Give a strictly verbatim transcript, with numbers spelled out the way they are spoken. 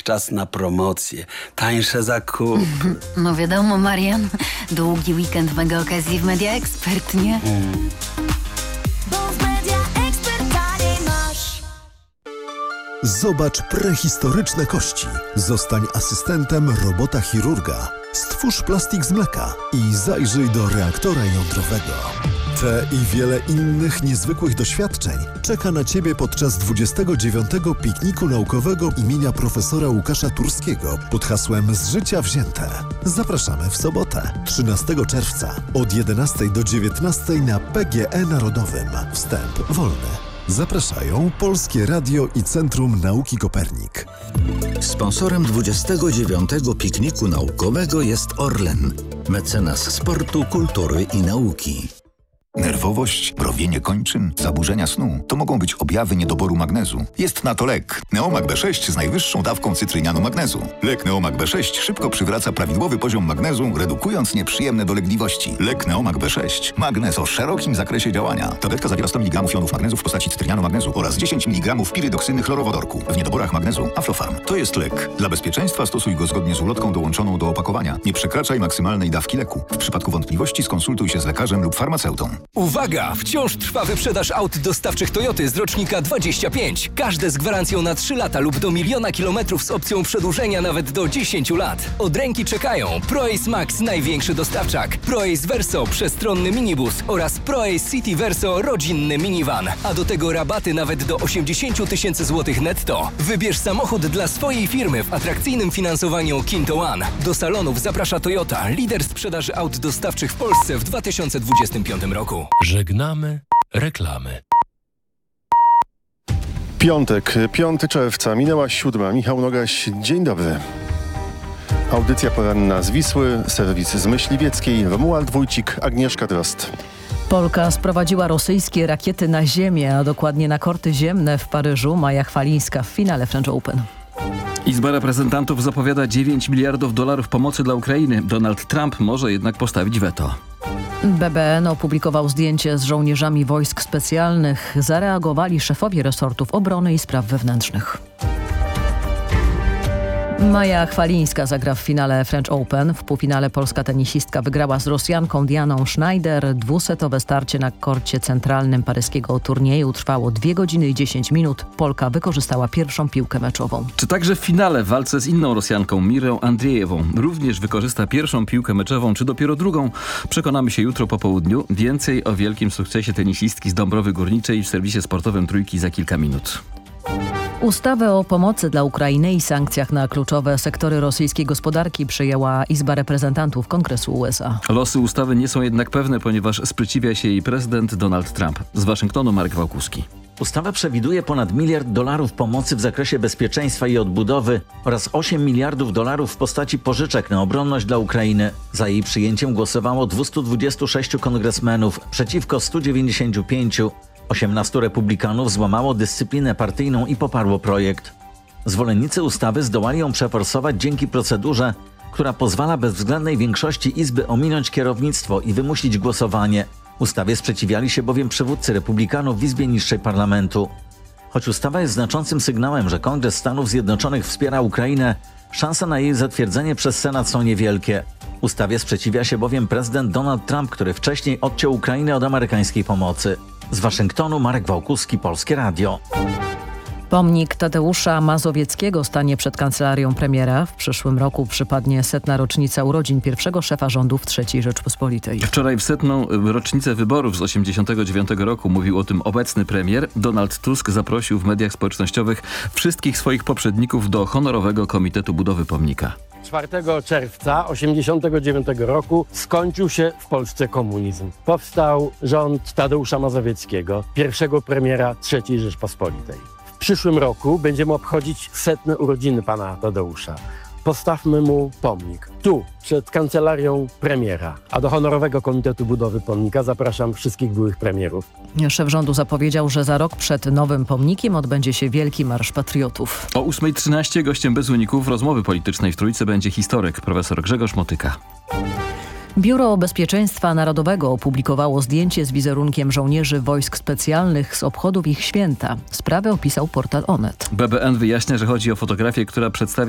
czas na promocje, tańsze zakupy. No wiadomo, Marian, długi weekend mega okazji w Media Expert, nie? Mm. Zobacz prehistoryczne kości. Zostań asystentem robota chirurga. Stwórz plastik z mleka i zajrzyj do reaktora jądrowego. Te i wiele innych niezwykłych doświadczeń czeka na Ciebie podczas dwudziestego dziewiątego pikniku naukowego imienia profesora Łukasza Turskiego pod hasłem Z życia wzięte. Zapraszamy w sobotę, trzynastego czerwca od jedenastej do dziewiętnastej na P G E Narodowym. Wstęp wolny. Zapraszają Polskie Radio i Centrum Nauki Kopernik. Sponsorem dwudziestego dziewiątego pikniku naukowego jest Orlen, mecenas sportu, kultury i nauki. Nerwowość, mrowienie kończyn, zaburzenia snu to mogą być objawy niedoboru magnezu. Jest na to lek. Neomag B sześć z najwyższą dawką cytrynianu magnezu. Lek Neomag B sześć szybko przywraca prawidłowy poziom magnezu, redukując nieprzyjemne dolegliwości. Lek Neomag B sześć. Magnez o szerokim zakresie działania. Tabletka zawiera sto miligramów jonów magnezu w postaci cytrynianu magnezu oraz dziesięć miligramów pirydoksyny chlorowodorku. W niedoborach magnezu Aflofarm. To jest lek. Dla bezpieczeństwa stosuj go zgodnie z ulotką dołączoną do opakowania. Nie przekraczaj maksymalnej dawki leku. W przypadku wątpliwości skonsultuj się z lekarzem lub farmaceutą. Uwaga! Wciąż trwa wyprzedaż aut dostawczych Toyoty z rocznika dwadzieścia pięć. Każde z gwarancją na trzy lata lub do miliona kilometrów z opcją przedłużenia nawet do dziesięciu lat. Od ręki czekają ProAce Max, największy dostawczak, ProAce Verso, przestronny minibus oraz ProAce City Verso, rodzinny minivan. A do tego rabaty nawet do osiemdziesiąt tysięcy złotych netto. Wybierz samochód dla swojej firmy w atrakcyjnym finansowaniu Kinto One. Do salonów zaprasza Toyota, lider sprzedaży aut dostawczych w Polsce w dwa tysiące dwudziestym piątym roku. Żegnamy reklamy. Piątek, piątego czerwca, minęła siódma. Michał Nogaś, dzień dobry. Audycja poranna z Wisły, serwis z Myśliwieckiej, Romuald Wójcik, Agnieszka Drozd. Polka sprowadziła rosyjskie rakiety na ziemię, a dokładnie na korty ziemne w Paryżu. Maja Chwalińska w finale French Open. Izba Reprezentantów zapowiada dziewięć miliardów dolarów pomocy dla Ukrainy. Donald Trump może jednak postawić weto. B B N opublikował zdjęcie z żołnierzami wojsk specjalnych. Zareagowali szefowie resortów obrony i spraw wewnętrznych. Maja Chwalińska zagra w finale French Open. W półfinale polska tenisistka wygrała z Rosjanką Dianą Schneider. Dwusetowe starcie na korcie centralnym paryskiego turnieju trwało dwie godziny i dziesięć minut. Polka wykorzystała pierwszą piłkę meczową. Czy także w finale w walce z inną Rosjanką, Mirą Andrzejewą, również wykorzysta pierwszą piłkę meczową, czy dopiero drugą? Przekonamy się jutro po południu. Więcej o wielkim sukcesie tenisistki z Dąbrowy Górniczej w serwisie sportowym Trójki za kilka minut. Ustawę o pomocy dla Ukrainy i sankcjach na kluczowe sektory rosyjskiej gospodarki przyjęła Izba Reprezentantów Kongresu U S A. Losy ustawy nie są jednak pewne, ponieważ sprzeciwia się jej prezydent Donald Trump. Z Waszyngtonu Marek Wałkuski. Ustawa przewiduje ponad miliard dolarów pomocy w zakresie bezpieczeństwa i odbudowy oraz osiem miliardów dolarów w postaci pożyczek na obronność dla Ukrainy. Za jej przyjęciem głosowało dwieście dwadzieścia sześć kongresmenów przeciwko stu dziewięćdziesięciu pięciu. osiemnastu republikanów złamało dyscyplinę partyjną i poparło projekt. Zwolennicy ustawy zdołali ją przeforsować dzięki procedurze, która pozwala bezwzględnej większości Izby ominąć kierownictwo i wymusić głosowanie. Ustawie sprzeciwiali się bowiem przywódcy republikanów w Izbie niższej parlamentu. Choć ustawa jest znaczącym sygnałem, że Kongres Stanów Zjednoczonych wspiera Ukrainę, szanse na jej zatwierdzenie przez Senat są niewielkie. Ustawie sprzeciwia się bowiem prezydent Donald Trump, który wcześniej odciął Ukrainę od amerykańskiej pomocy. Z Waszyngtonu Marek Wałkuski, Polskie Radio. Pomnik Tadeusza Mazowieckiego stanie przed kancelarią premiera. W przyszłym roku przypadnie setna rocznica urodzin pierwszego szefa rządów trzeciej Rzeczpospolitej. Wczoraj w setną rocznicę wyborów z osiemdziesiątego dziewiątego roku mówił o tym obecny premier. Donald Tusk zaprosił w mediach społecznościowych wszystkich swoich poprzedników do honorowego komitetu budowy pomnika. czwartego czerwca tysiąc dziewięćset osiemdziesiątego dziewiątego roku skończył się w Polsce komunizm. Powstał rząd Tadeusza Mazowieckiego, pierwszego premiera trzeciej Rzeczpospolitej. W przyszłym roku będziemy obchodzić setne urodziny pana Tadeusza. Postawmy mu pomnik. Tu, przed kancelarią premiera. A do honorowego komitetu budowy pomnika zapraszam wszystkich byłych premierów. Szef rządu zapowiedział, że za rok przed nowym pomnikiem odbędzie się Wielki Marsz Patriotów. O ósmej trzynaście gościem bez uników rozmowy politycznej w Trójce będzie historyk profesor Grzegorz Motyka. Biuro Bezpieczeństwa Narodowego opublikowało zdjęcie z wizerunkiem żołnierzy wojsk specjalnych z obchodów ich święta. Sprawę opisał portal Onet. B B N wyjaśnia, że chodzi o fotografię, która przedstawia